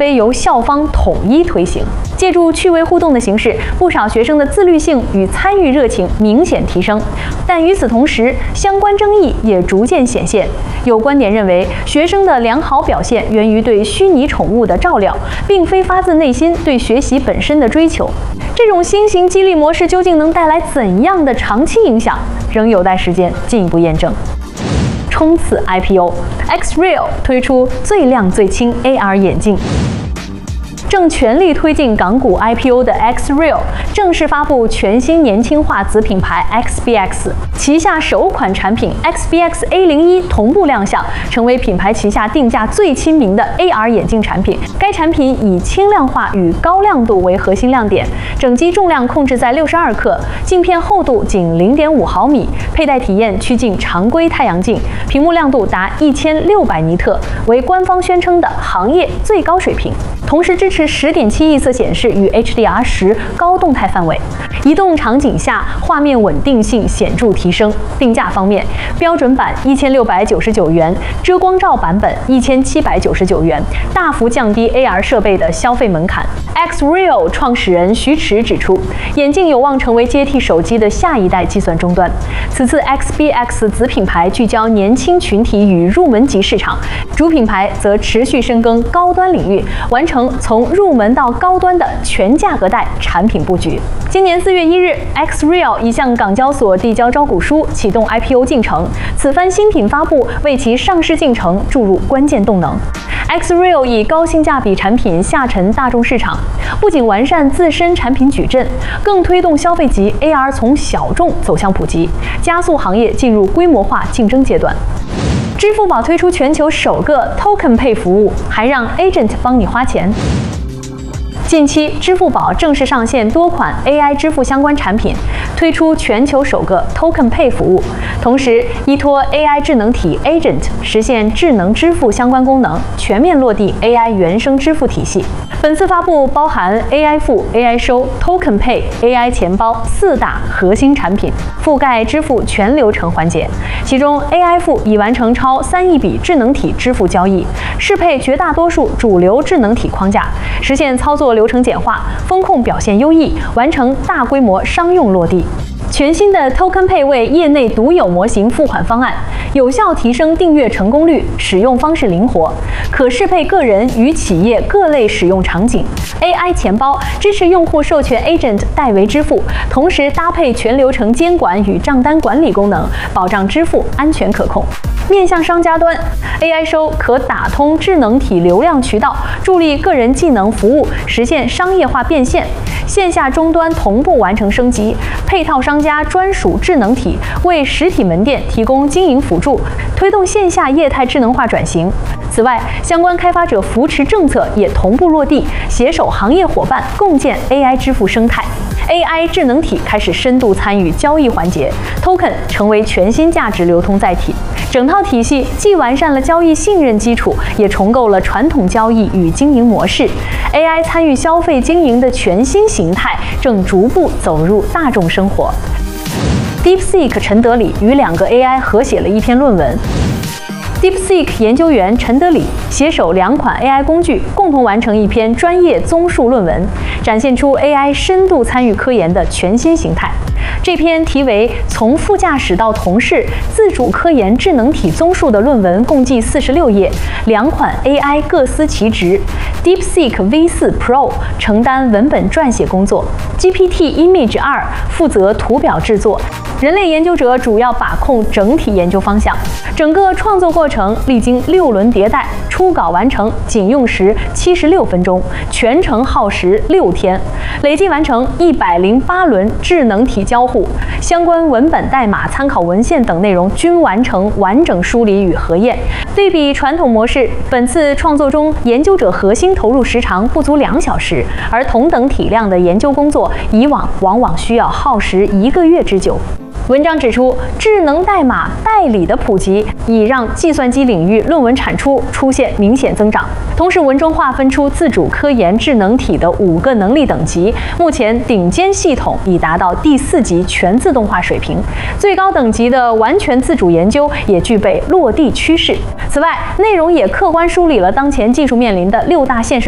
非由校方统一推行。借助趣味互动的形式，不少学生的自律性与参与热情明显提升。但与此同时，相关争议也逐渐显现。有观点认为，学生的良好表现源于对虚拟宠物的照料，并非发自内心对学习本身的追求。这种新型激励模式究竟能带来怎样的长期影响，仍有待时间进一步验证。冲刺 IPO，X-Real 推出最亮最轻 AR 眼镜。正全力推进港股 IPO 的 X-Real 正式发布全新年轻化子品牌 XBX， 旗下首款产品 XBX A01 同步亮相，成为品牌旗下定价最亲民的 AR 眼镜产品。该产品以轻量化与高亮度为核心亮点，整机重量控制在62克，镜片厚度仅 0.5毫米，佩戴体验趋近常规太阳镜，屏幕亮度达1600尼特，为官方宣称的行业最高水平。同时支持10.7亿色显示与 HDR10高动态范围，移动场景下画面稳定性显著提升。定价方面，标准版1699元，遮光罩版本1799元，大幅降低 AR 设备的消费门槛。X-Real 创始人徐驰指出，眼镜有望成为接替手机的下一代计算终端。此次 XBX 子品牌聚焦年轻群体与入门级市场，主品牌则持续深耕高端领域，完成从入门到高端的全价格带产品布局。今年4月1日 ，X-Real 已向港交所递交招股书，启动 IPO 进程。此番新品发布为其上市进程注入关键动能。X-Real 以高性价比产品下沉大众市场，不仅完善自身产品矩阵，更推动消费级 AR 从小众走向普及，加速行业进入规模化竞争阶段。支付宝推出全球首个 Token Pay 服务，还让 Agent 帮你花钱。近期，支付宝正式上线多款 AI 支付相关产品，推出全球首个 Token Pay 服务，同时依托 AI 智能体 Agent 实现智能支付相关功能，全面落地 AI 原生支付体系。本次发布包含 AI 付、AI 收、Token Pay、AI 钱包4大核心产品，覆盖支付全流程环节。其中 AI 付已完成超3亿笔智能体支付交易，适配绝大多数主流智能体框架，实现操作流程简化，风控表现优异，完成大规模商用落地。全新的 Token Pay 为业内独有模型付款方案，有效提升订阅成功率，使用方式灵活，可适配个人与企业各类使用场景。AI 钱包支持用户授权 Agent 代为支付，同时搭配全流程监管与账单管理功能，保障支付安全可控。面向商家端 ，AI 收可打通智能体流量渠道，助力个人技能服务实现商业化变现。线下终端同步完成升级，配套商家专属智能体为实体门店提供经营辅助，推动线下业态智能化转型。此外，相关开发者扶持政策也同步落地，携手行业伙伴共建 AI 支付生态。AI 智能体开始深度参与交易环节 ，Token 成为全新价值流通载体。整套体系既完善了交易信任基础，也重构了传统交易与经营模式。AI 参与消费经营的全新形态正逐步走入大众生活。DeepSeek 陈德礼与2个 AI 合写了一篇论文。DeepSeek 研究员陈德礼携手2款 AI 工具，共同完成一篇专业综述论文，展现出 AI 深度参与科研的全新形态。这篇题为《从副驾驶到同事：自主科研智能体综述》的论文共计46页，2款 AI 各司其职。DeepSeek V4 Pro 承担文本撰写工作 ，GPT Image 2负责图表制作。人类研究者主要把控整体研究方向，整个创作过程历经6轮迭代，初稿完成仅用时76分钟，全程耗时6天，累计完成108轮智能体交互，相关文本代码、参考文献等内容均完成完整梳理与核验。对比传统模式，本次创作中研究者核心投入时长不足2小时，而同等体量的研究工作，以往往往需要耗时1个月之久。文章指出，智能代码代理的普及已让计算机领域论文产出出现明显增长。同时，文中划分出自主科研智能体的5个能力等级，目前顶尖系统已达到第4级全自动化水平，最高等级的完全自主研究也具备落地趋势。此外，内容也客观梳理了当前技术面临的6大现实